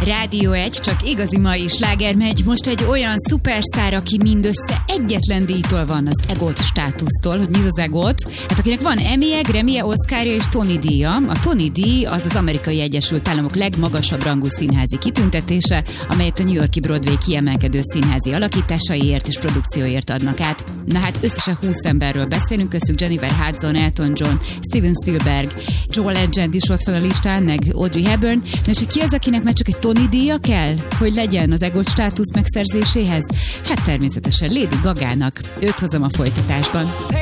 Rádió 1, csak igazi mai sláger megy. Most egy olyan szupersztár, aki mindössze egyetlen díjtól van az EGOT státusztól, hogy mi az EGOT. Hát akinek van Emmy-je, Grammy-je, Oscar-ja és Tony díja. A Tony díj az az Amerikai Egyesült Államok legmagasabb rangú színházi kitüntetése, amelyet a New York-i Broadway kiemelkedő színházi alakításaiért és produkcióért adnak át. Na hát összesen 20 emberről beszélünk, köztük Jennifer Hudson, Elton John, Steven Spielberg, Joel Edgerton is ott van a listán, meg Audrey Hepburn. Na és ki az, akinek már csak egy Tony díja kell, hogy legyen az EGOT státusz megszerzéséhez? Hát természetesen Lady Gagának. Őt hozom a folytatásban.